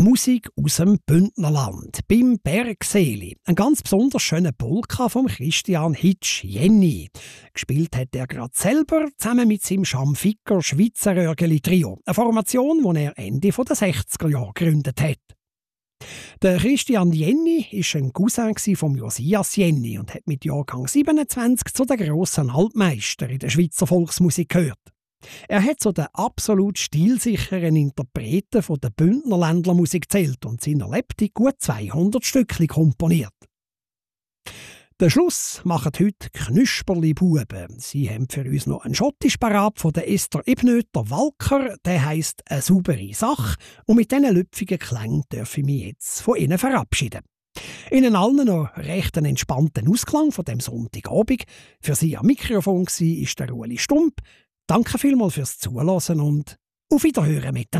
Musik aus dem Bündnerland, beim Bergseli. Ein ganz besonders schöner Polka vom Christian Hitsch, Jenny. Gespielt hat er gerade selber, zusammen mit seinem Schamficker Schweizer Rörgeli Trio. Eine Formation, die er Ende der 60er Jahre gegründet hat. Der Christian Jenny war ein Cousin von Josias Jenny und hat mit Jahrgang 27 zu den grossen Altmeistern in der Schweizer Volksmusik gehört. Er hat zu den absolut stilsicheren Interpreten von der Bündnerländlermusik gezählt und seiner Lebte gut 200 Stückchen komponiert. Den Schluss machen heute Knüsperli-Buben. Sie haben für uns noch einen Schottisch parat von der Esther Ebnöter Walker. Der heisst «Eine saubere Sache». Und mit diesen lüpfigen Klängen darf ich mich jetzt von Ihnen verabschieden. Ihnen allen noch recht einen entspannten Ausklang von dem Sonntagabend. Für Sie am Mikrofon war der Ueli Stump. Danke vielmals fürs Zuhören und auf Wiederhören miteinander.